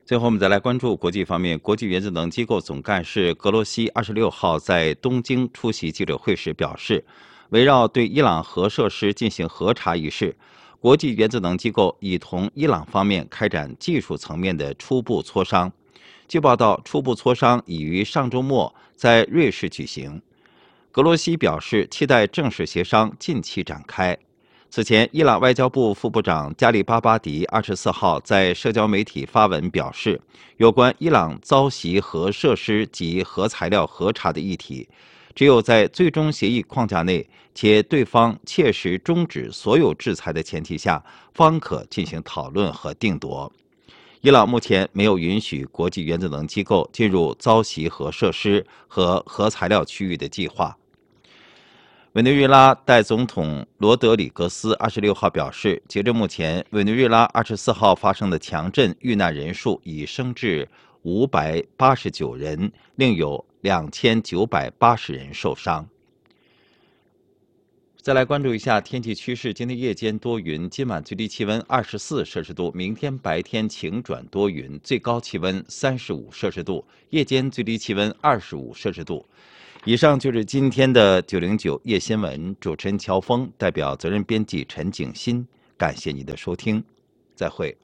最后，我们再来关注国际方面。国际原子能机构总干事格罗西26号在东京出席记者会时表示，围绕对伊朗核设施进行核查一事，国际原子能机构已同伊朗方面开展技术层面的初步磋商。据报道，初步磋商已于上周末在瑞士举行。格罗西表示，期待正式协商近期展开。此前，伊朗外交部副部长加里巴巴迪24号在社交媒体发文表示，有关伊朗遭袭核设施及核材料核查的议题，只有在最终协议框架内，且对方切实终止所有制裁的前提下，方可进行讨论和定夺。伊朗目前没有允许国际原子能机构进入遭袭核设施和核材料区域的计划。委内瑞拉代总统罗德里格斯26号表示，截至目前，委内瑞拉24号发生的强震遇难人数已升至589人，另有2980人受伤。再来关注一下天气趋势，今天夜间多云，今晚最低气温24摄氏度，明天白天晴转多云，最高气温35摄氏度，夜间最低气温25摄氏度。以上就是今天的909夜新闻，主持人乔峰代表责任编辑陈景新，感谢您的收听，再会。